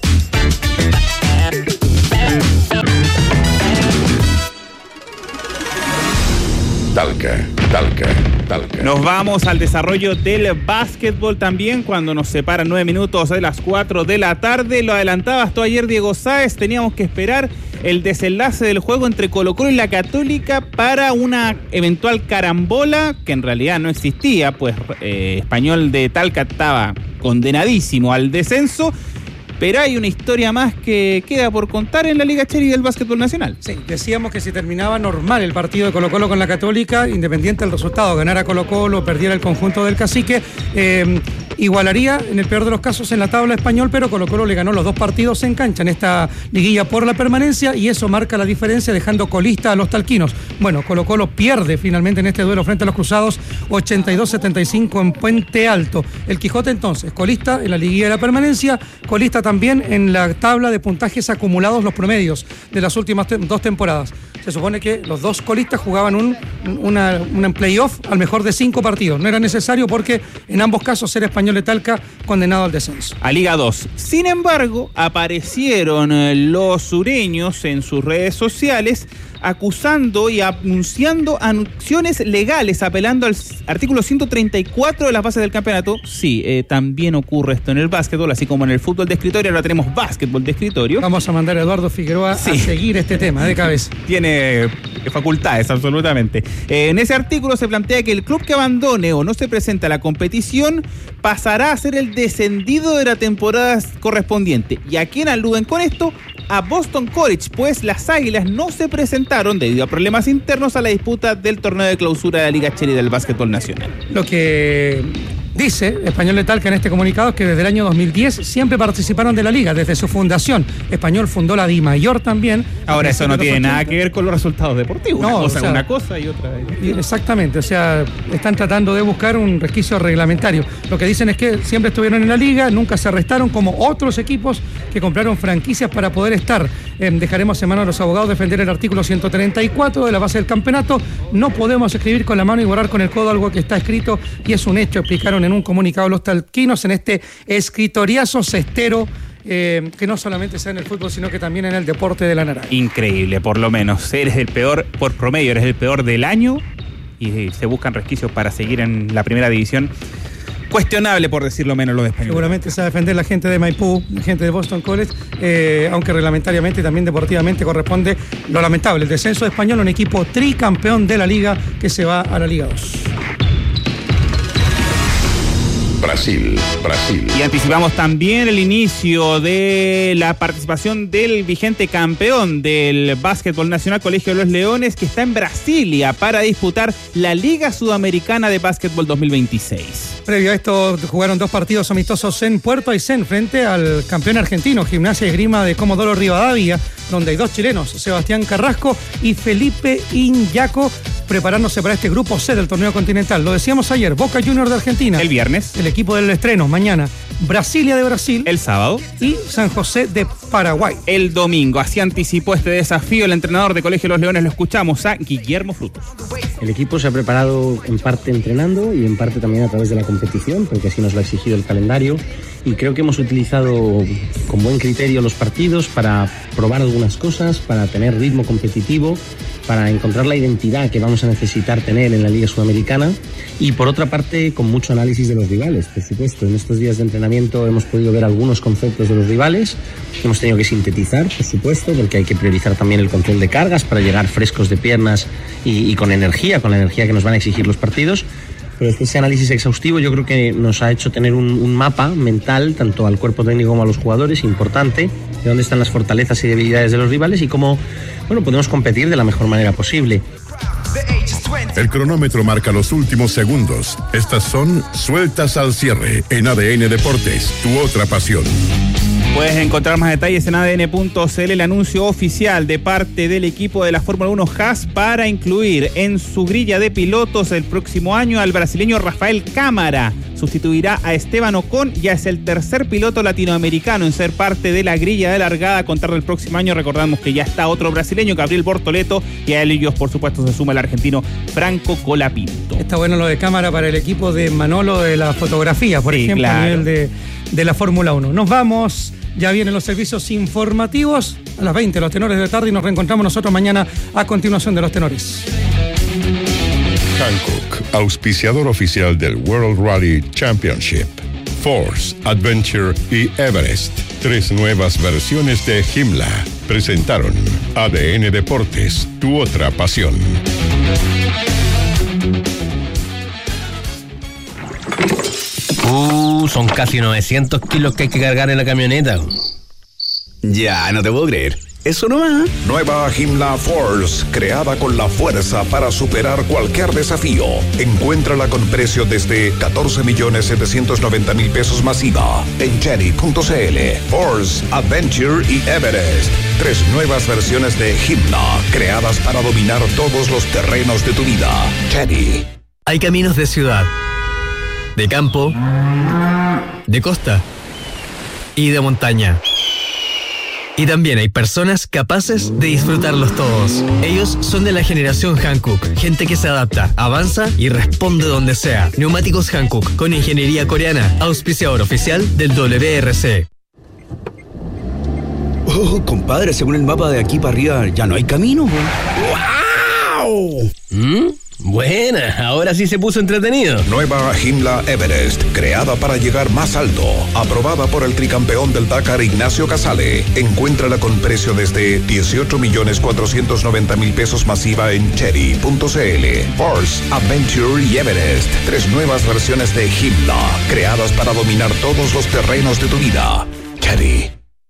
Talca, Talca, Talca. Nos vamos al desarrollo del básquetbol también cuando nos separan nueve minutos de las cuatro de la tarde. Lo adelantabas tú ayer, Diego Sáez. Teníamos que esperar el desenlace del juego entre Colo-Colo y la Católica para una eventual carambola que en realidad no existía, pues eh, Español de Talca estaba condenadísimo al descenso. Pero hay una historia más que queda por contar en la Liga Chery del básquetbol nacional. Sí, decíamos que si terminaba normal el partido de Colo-Colo con la Católica, independiente del resultado, ganara Colo-Colo, perdiera el conjunto del Cacique, eh, igualaría en el peor de los casos en la tabla Español, pero Colo-Colo le ganó los dos partidos en cancha en esta liguilla por la permanencia y eso marca la diferencia, dejando colista a los talquinos. Bueno, Colo-Colo pierde finalmente en este duelo frente a los Cruzados, ochenta y dos setenta y cinco en Puente Alto. El Quijote entonces, colista en la liguilla de la permanencia, colista también en la tabla de puntajes acumulados, los promedios de las últimas te- dos temporadas. Se supone que los dos colistas jugaban un, una, una playoff al mejor de cinco partidos. No era necesario porque en ambos casos era Español de Talca condenado al descenso. A Liga dos. Sin embargo, aparecieron eh, los sureños en sus redes sociales acusando y anunciando acciones legales, apelando al artículo ciento treinta y cuatro de las bases del campeonato. Sí, eh, también ocurre esto en el básquetbol, así como en el fútbol de escritorio. Ahora tenemos básquetbol de escritorio. Vamos a mandar a Eduardo Figueroa sí. a seguir este tema de cabeza. Tiene facultades, absolutamente. Eh, en ese artículo se plantea que el club que abandone o no se presente a la competición pasará a ser el descendido de la temporada correspondiente. ¿Y a quién aluden con esto? A Boston College, pues las Águilas no se presentaron debido a problemas internos a la disputa del torneo de clausura de la Liga Chery del básquetbol nacional. Lo que dice Español de Talca en este comunicado es que desde el año dos mil diez siempre participaron de la liga, desde su fundación. Español fundó la Dimayor también. Ahora eso no tiene nada que ver con los resultados deportivos. No, una cosa, o sea, una cosa y otra. Exactamente, o sea, están tratando de buscar un resquicio reglamentario. Lo que dicen es que siempre estuvieron en la liga, nunca se arrestaron como otros equipos que compraron franquicias para poder estar. Eh, dejaremos en manos a los abogados defender el artículo ciento treinta y cuatro de la base del campeonato. No podemos escribir con la mano y borrar con el codo algo que está escrito y es un hecho, explicaron en un comunicado los talquinos en este escritoriazo cestero eh, que no solamente sea en el fútbol sino que también en el deporte de la naranja. Increíble, por lo menos eres el peor, por promedio eres el peor del año y se buscan resquicios para seguir en la primera división. Cuestionable, por decirlo menos, lo de Español. Seguramente se va a defender la gente de Maipú, la gente de Boston College, eh, aunque reglamentariamente y también deportivamente corresponde lo lamentable, el descenso de Español, un equipo tricampeón de la liga que se va a la Liga dos. Brasil, Brasil. Y anticipamos también el inicio de la participación del vigente campeón del básquetbol nacional, Colegio de los Leones, que está en Brasilia para disputar la Liga Sudamericana de Básquetbol dos mil veintiséis. Previo a esto jugaron dos partidos amistosos en Puerto Aysén frente al campeón argentino, Gimnasia y Esgrima de Comodoro Rivadavia, donde hay dos chilenos, Sebastián Carrasco y Felipe Iñaco, preparándose para este grupo C del torneo continental. Lo decíamos ayer, Boca Juniors de Argentina. El viernes. El equipo del estreno, mañana. Brasilia de Brasil. El sábado. Y San José de Paraguay. El domingo. Así anticipó este desafío el entrenador de Colegio de los Leones. Lo escuchamos a Guillermo Frutos. El equipo se ha preparado en parte entrenando y en parte también a través de la competición, porque así nos lo ha exigido el calendario. Y creo que hemos utilizado con buen criterio los partidos para probar algunas cosas, para tener ritmo competitivo, para encontrar la identidad que vamos a necesitar tener en la Liga Sudamericana y por otra parte con mucho análisis de los rivales, por supuesto. En estos días de entrenamiento hemos podido ver algunos conceptos de los rivales, hemos tenido que sintetizar, por supuesto, porque hay que priorizar también el control de cargas para llegar frescos de piernas y, y con energía, con la energía que nos van a exigir los partidos. Pero ese análisis exhaustivo yo creo que nos ha hecho tener un, un mapa mental, tanto al cuerpo técnico como a los jugadores, importante, de dónde están las fortalezas y debilidades de los rivales y cómo, bueno, podemos competir de la mejor manera posible. El cronómetro marca los últimos segundos. Estas son Sueltas al Cierre en A D N Deportes, tu otra pasión. Puedes encontrar más detalles en A D N punto C L, el anuncio oficial de parte del equipo de la Fórmula uno Haas para incluir en su grilla de pilotos el próximo año al brasileño Rafael Cámara. Sustituirá a Esteban Ocon, ya es el tercer piloto latinoamericano en ser parte de la grilla de largada a contar del próximo año. Recordamos que ya está otro brasileño, Gabriel Bortoleto, y a ellos por supuesto se suma el argentino Franco Colapinto. Está bueno lo de Cámara para el equipo de Manolo de la fotografía, por Sí, ejemplo, claro. a nivel de, de la Fórmula uno. Nos vamos, ya vienen los servicios informativos a las veinte, los tenores de tarde, y nos reencontramos nosotros mañana a continuación de los tenores. Hankook, auspiciador oficial del World Rally Championship. Force, Adventure y Everest, tres nuevas versiones de Himla, presentaron A D N Deportes, tu otra pasión. Uh, son casi novecientos kilos que hay que cargar en la camioneta. Ya, no te puedo creer. Eso no va. Nueva Himla Force, creada con la fuerza para superar cualquier desafío. Encuéntrala con precio desde catorce millones setecientos noventa mil pesos masiva en Chery punto C L. Force, Adventure y Everest. Tres nuevas versiones de Himla, creadas para dominar todos los terrenos de tu vida. Chery. Hay caminos de ciudad, de campo, de costa y de montaña. Y también hay personas capaces de disfrutarlos todos. Ellos son de la generación Hankook, gente que se adapta, avanza y responde donde sea. Neumáticos Hankook, con ingeniería coreana, auspiciador oficial del W R C. Oh, compadre, según el mapa de aquí para arriba ya no hay camino. ¡Wow! ¿Mm? Buena, ahora sí se puso entretenido. Nueva Himla Everest, creada para llegar más alto. Aprobada por el tricampeón del Dakar Ignacio Casale. Encuéntrala con precio desde dieciocho millones cuatrocientos noventa mil pesos masiva en Chery punto C L. Force, Adventure y Everest. Tres nuevas versiones de Himla, creadas para dominar todos los terrenos de tu vida. Chery.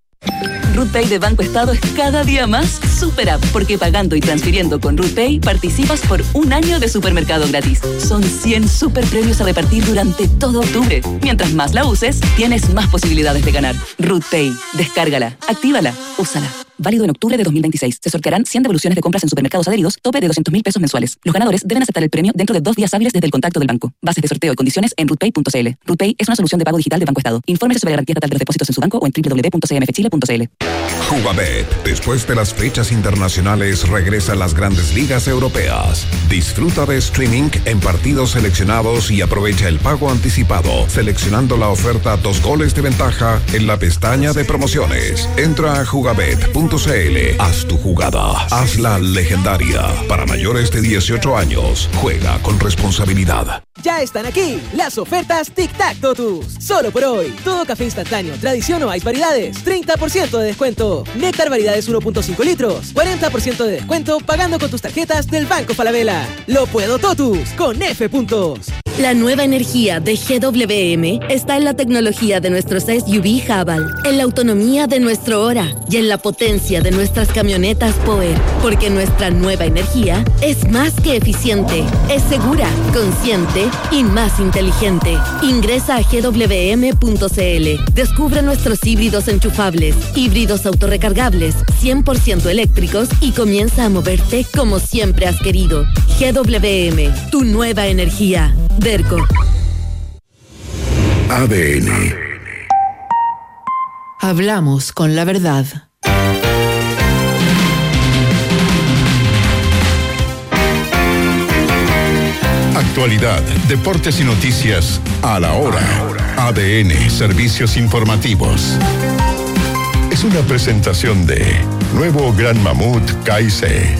RootPay de Banco Estado es cada día más super app, porque pagando y transfiriendo con RootPay participas por un año de supermercado gratis. Son cien super premios a repartir durante todo octubre. Mientras más la uses, tienes más posibilidades de ganar. RootPay, descárgala, actívala, úsala. Válido en octubre de dos mil veintiséis. Se sortearán cien devoluciones de compras en supermercados adheridos, tope de doscientos mil pesos mensuales. Los ganadores deben aceptar el premio dentro de dos días hábiles desde el contacto del banco. Bases de sorteo y condiciones en rootpay punto c l. RootPay es una solución de pago digital de Banco Estado. Infórmese sobre garantía estatal de los depósitos en su banco o en doble u doble u doble u punto c m f chile punto c l. Jugabet. Después de las fechas internacionales, regresan las grandes ligas europeas. Disfruta de streaming en partidos seleccionados y aprovecha el pago anticipado, seleccionando la oferta dos goles de ventaja en la pestaña de promociones. Entra a jugabet punto c l. Haz tu jugada. Hazla legendaria. Para mayores de dieciocho años, juega con responsabilidad. Ya están aquí las ofertas Tic Tac Totus. Solo por hoy. Todo café instantáneo, tradición o ice variedades. treinta por ciento de descuento. Néctar variedades uno punto cinco litros. cuarenta por ciento de descuento pagando con tus tarjetas del Banco Falabella. Lo puedo Totus con F puntos. La nueva energía de G W M está en la tecnología de nuestros S U V Haval, en la autonomía de nuestro Hora y en la potencia de nuestras camionetas Power. Porque nuestra nueva energía es más que eficiente, es segura, consciente y más inteligente. Ingresa a G W M punto c l. Descubre nuestros híbridos enchufables, híbridos autorrecargables, cien por ciento eléctricos y comienza a moverte como siempre has querido. G W M, tu nueva energía. Derco. A D N. Hablamos con la verdad. Actualidad, deportes y noticias a la hora. A D N, servicios informativos. Es una presentación de Nuevo Gran Mamut K I C.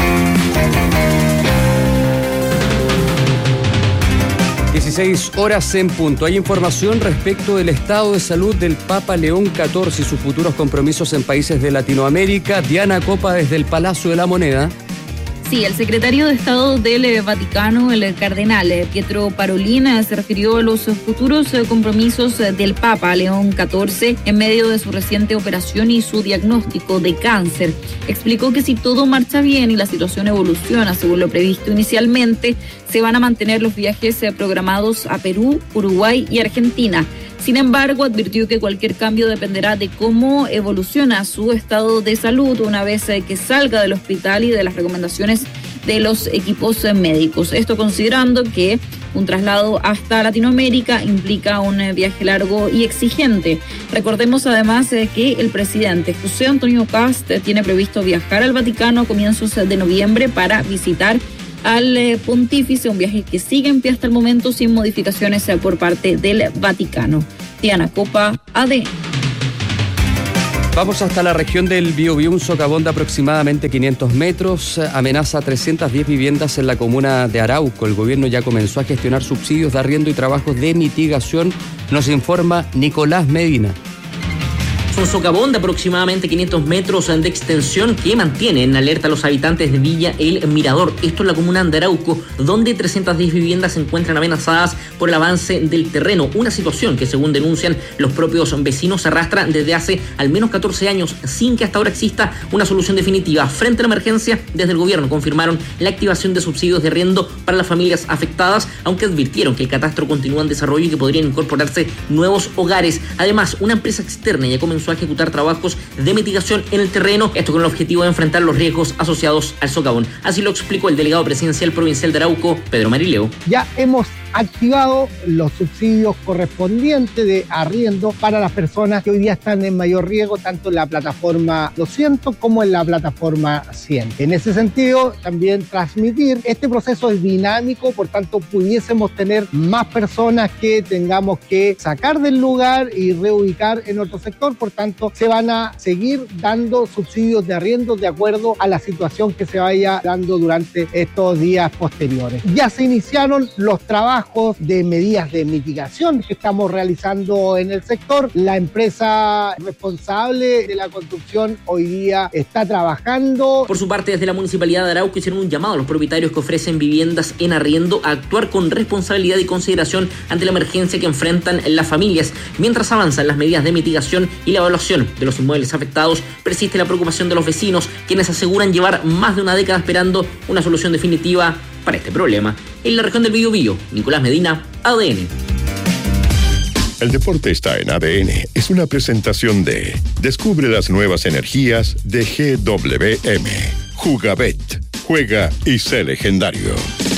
dieciséis horas en punto. Hay información respecto del estado de salud del Papa León catorce y sus futuros compromisos en países de Latinoamérica. Diana Copa desde el Palacio de la Moneda. Sí, el secretario de Estado del Vaticano, el cardenal Pietro Parolin, se refirió a los futuros compromisos del Papa León catorce en medio de su reciente operación y su diagnóstico de cáncer. Explicó que si todo marcha bien y la situación evoluciona según lo previsto inicialmente, se van a mantener los viajes programados a Perú, Uruguay y Argentina. Sin embargo, advirtió que cualquier cambio dependerá de cómo evoluciona su estado de salud una vez que salga del hospital y de las recomendaciones de los equipos médicos. Esto considerando que un traslado hasta Latinoamérica implica un viaje largo y exigente. Recordemos además que el presidente José Antonio Kast tiene previsto viajar al Vaticano a comienzos de noviembre para visitar al pontífice, un viaje que sigue en pie hasta el momento sin modificaciones por parte del Vaticano. Diana Copa, A D. Vamos hasta la región del Biobío. Un socavón de aproximadamente quinientos metros amenaza trescientas diez viviendas en la comuna de Arauco. El gobierno ya comenzó a gestionar subsidios de arriendo y trabajos de mitigación, nos informa Nicolás Medina. Un socavón de aproximadamente quinientos metros de extensión que mantiene en alerta a los habitantes de Villa El Mirador. Esto es la comuna de Arauco, donde trescientas diez viviendas se encuentran amenazadas por el avance del terreno. Una situación que, según denuncian los propios vecinos, se arrastra desde hace al menos catorce años sin que hasta ahora exista una solución definitiva. Frente a la emergencia, desde el gobierno confirmaron la activación de subsidios de arriendo para las familias afectadas, aunque advirtieron que el catastro continúa en desarrollo y que podrían incorporarse nuevos hogares. Además, una empresa externa ya comenzó a ejecutar trabajos de mitigación en el terreno, esto con el objetivo de enfrentar los riesgos asociados al socavón. Así lo explicó el delegado presidencial provincial de Arauco, Pedro Marileo. Ya hemos activado los subsidios correspondientes de arriendo para las personas que hoy día están en mayor riesgo, tanto en la plataforma doscientos como en la plataforma cien. En ese sentido, también transmitir, este proceso es dinámico, por tanto pudiésemos tener más personas que tengamos que sacar del lugar y reubicar en otro sector, por tanto se van a seguir dando subsidios de arriendo de acuerdo a la situación que se vaya dando durante estos días posteriores. Ya se iniciaron los trabajos de medidas de mitigación que estamos realizando en el sector. La empresa responsable de la construcción hoy día está trabajando. Por su parte, desde la Municipalidad de Arauco hicieron un llamado a los propietarios que ofrecen viviendas en arriendo a actuar con responsabilidad y consideración ante la emergencia que enfrentan las familias. Mientras avanzan las medidas de mitigación y la evaluación de los inmuebles afectados, persiste la preocupación de los vecinos, quienes aseguran llevar más de una década esperando una solución definitiva para este problema. En la región del Biobío, Nicolás Medina, A D N. El deporte está en A D N. Es una presentación de Descubre las nuevas energías de G W M. Jugabet. Juega y sé legendario.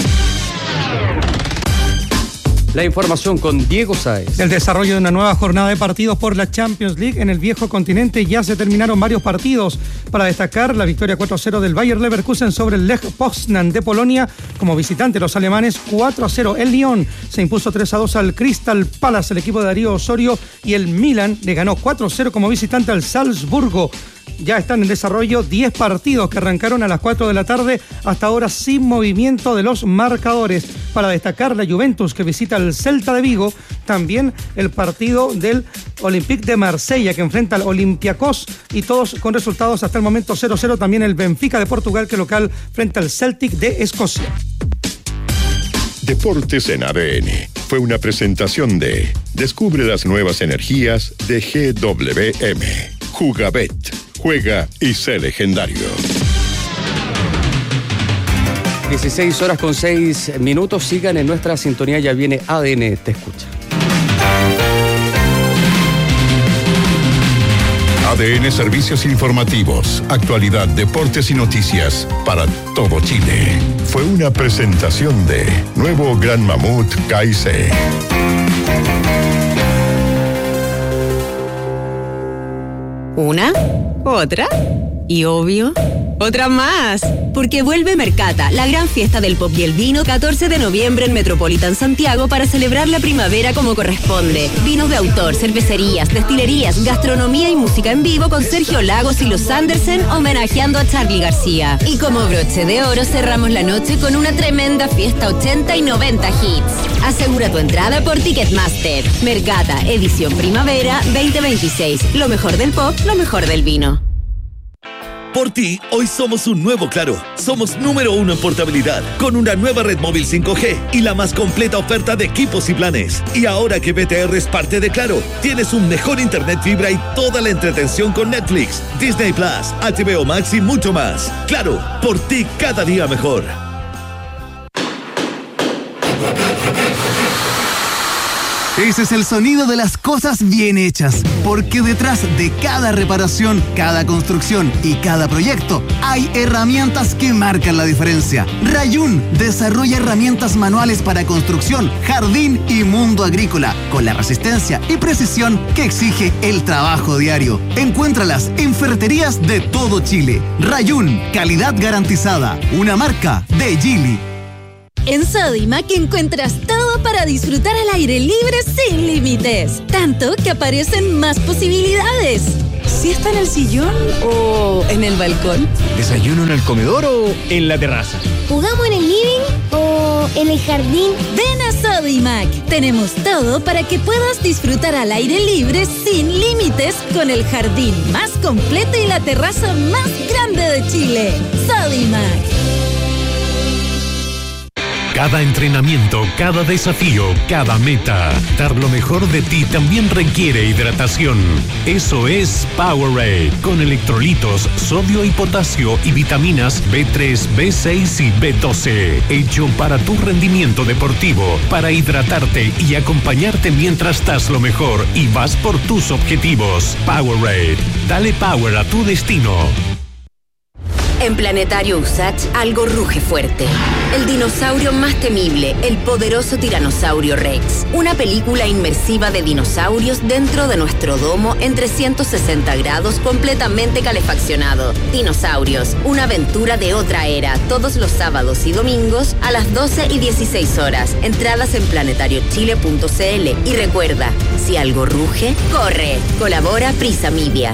La información con Diego Sáez. El desarrollo de una nueva jornada de partidos por la Champions League en el viejo continente. Ya se terminaron varios partidos. Para destacar, la victoria cuatro a cero del Bayer Leverkusen sobre el Lech Poznan de Polonia. Como visitante, los alemanes cuatro a cero. El Lyon se impuso tres a dos al Crystal Palace, el equipo de Darío Osorio. Y el Milan le ganó cuatro a cero como visitante al Salzburgo. Ya están en desarrollo diez partidos que arrancaron a las cuatro de la tarde, hasta ahora sin movimiento de los marcadores. Para destacar, la Juventus que visita al Celta de Vigo, también el partido del Olympique de Marsella que enfrenta al Olympiacos, y todos con resultados hasta el momento cero a cero. También el Benfica de Portugal que local frente al Celtic de Escocia. Deportes en A D N fue una presentación de Descubre las nuevas energías de G W M. Jugabet. Juega y sé legendario. dieciséis horas con seis minutos. Sigan en nuestra sintonía. Ya viene A D N Te Escucha. A D N Servicios Informativos, actualidad, deportes y noticias para todo Chile. Fue una presentación de Nuevo Gran Mamut K I C. Una, otra y obvio, otra más. Porque vuelve Mercata, la gran fiesta del pop y el vino, catorce de noviembre en Metropolitan Santiago para celebrar la primavera como corresponde. Vinos de autor, cervecerías, destilerías, gastronomía y música en vivo con Sergio Lagos y los Andersen homenajeando a Charly García. Y como broche de oro cerramos la noche con una tremenda fiesta ochenta y noventa hits. Asegura tu entrada por Ticketmaster. Mercata, edición primavera veinte veintiséis. Lo mejor del pop, lo mejor del vino. Por ti, hoy somos un nuevo Claro. Somos número uno en portabilidad, con una nueva red móvil cinco G y la más completa oferta de equipos y planes. Y ahora que B T R es parte de Claro, tienes un mejor internet fibra y toda la entretención con Netflix, Disney Plus, H B O Max y mucho más. Claro, por ti cada día mejor. Ese es el sonido de las cosas bien hechas, porque detrás de cada reparación, cada construcción y cada proyecto hay herramientas que marcan la diferencia. Rayun desarrolla herramientas manuales para construcción, jardín y mundo agrícola, con la resistencia y precisión que exige el trabajo diario. Encuéntralas en ferreterías de todo Chile. Rayun, calidad garantizada, una marca de Geely. En Sodimac encuentras todo para disfrutar al aire libre sin límites. Tanto que aparecen más posibilidades. ¿Si está en el sillón o en el balcón? ¿Desayuno en el comedor o en la terraza? ¿Jugamos en el living o en el jardín? Ven a Sodimac. Tenemos todo para que puedas disfrutar al aire libre sin límites con el jardín más completo y la terraza más grande de Chile. Sodimac. Cada entrenamiento, cada desafío, cada meta. Dar lo mejor de ti también requiere hidratación. Eso es Powerade, con electrolitos, sodio y potasio y vitaminas B tres, B seis y B doce. Hecho para tu rendimiento deportivo, para hidratarte y acompañarte mientras das lo mejor y vas por tus objetivos. Powerade, dale power a tu destino. En Planetario Usach, algo ruge fuerte. El dinosaurio más temible, el poderoso tiranosaurio Rex. Una película inmersiva de dinosaurios dentro de nuestro domo en trescientos sesenta grados completamente calefaccionado. Dinosaurios, una aventura de otra era, todos los sábados y domingos a las doce y dieciséis horas. Entradas en planetario chile punto c l. Y recuerda, si algo ruge, corre. Colabora Prisa Media.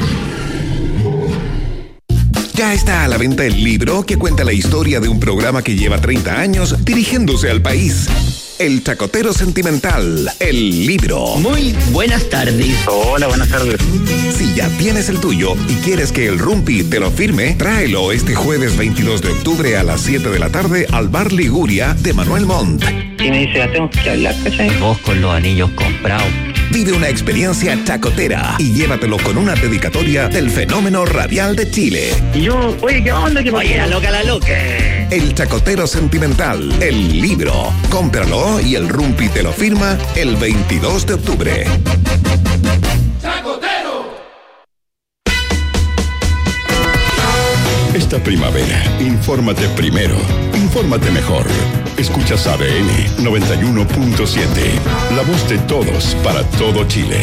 Ya está a la venta el libro que cuenta la historia de un programa que lleva treinta años dirigiéndose al país. El Chacotero Sentimental, el libro. Muy buenas tardes. Hola, buenas tardes. Si ya tienes el tuyo y quieres que el Rumpi te lo firme, tráelo este jueves veintidós de octubre a las siete de la tarde al Bar Liguria de Manuel Montt. Y me dice, ya tengo que hablar, ¿cachai? Vos con los anillos comprados. Vive una experiencia chacotera y llévatelo con una dedicatoria del fenómeno radial de Chile. Y yo, oye, ¿qué onda? ¿Qué oye, la loca, la loca. El Chacotero Sentimental, el libro. Cómpralo y el Rumpi te lo firma el veintidós de octubre. ¡Chacotero! Esta primavera, infórmate primero, infórmate mejor. Escuchas A D N noventa y uno punto siete, la voz de todos para todo Chile.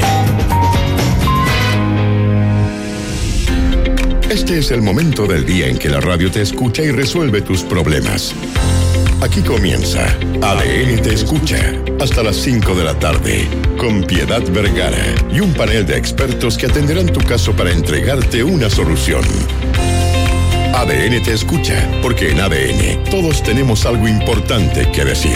Este es el momento del día en que la radio te escucha y resuelve tus problemas. Aquí comienza A D N Te Escucha, hasta las cinco de la tarde, con Piedad Vergara y un panel de expertos que atenderán tu caso para entregarte una solución. A D N Te Escucha, porque en A D N todos tenemos algo importante que decir.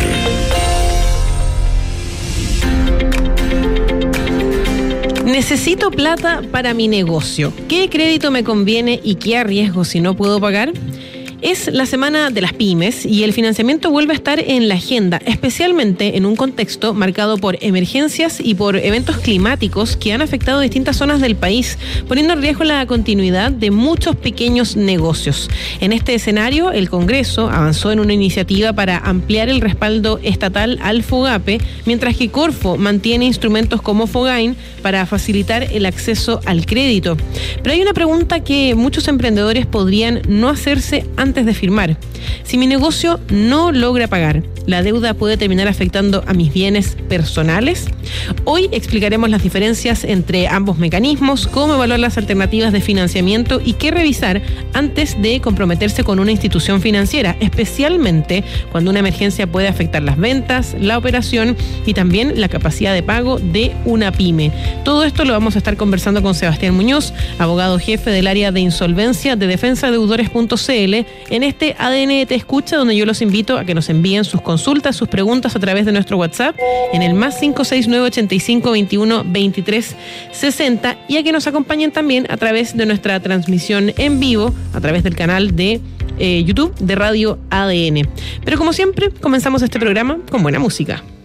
Necesito plata para mi negocio. ¿Qué crédito me conviene y qué arriesgo si no puedo pagar? Es la semana de las pymes y el financiamiento vuelve a estar en la agenda, especialmente en un contexto marcado por emergencias y por eventos climáticos que han afectado distintas zonas del país, poniendo en riesgo la continuidad de muchos pequeños negocios. En este escenario, el Congreso avanzó en una iniciativa para ampliar el respaldo estatal al FOGAPE, mientras que Corfo mantiene instrumentos como FOGAIN para facilitar el acceso al crédito. Pero hay una pregunta que muchos emprendedores podrían no hacerse antes antes de firmar. Si mi negocio no logra pagar, ¿la deuda puede terminar afectando a mis bienes personales? Hoy explicaremos las diferencias entre ambos mecanismos, cómo evaluar las alternativas de financiamiento y qué revisar antes de comprometerse con una institución financiera, especialmente cuando una emergencia puede afectar las ventas, la operación y también la capacidad de pago de una pyme. Todo esto lo vamos a estar conversando con Sebastián Muñoz, abogado jefe del área de insolvencia de defensa deudores punto c l, en este A D N Te Escucha, donde yo los invito a que nos envíen sus consultas consultas, sus preguntas a través de nuestro WhatsApp en el más cinco seis nueve ochenta y cinco veintiuno veintitrés sesenta y a que nos acompañen también a través de nuestra transmisión en vivo, a través del canal de eh, YouTube de Radio A D N. Pero como siempre, comenzamos este programa con buena música.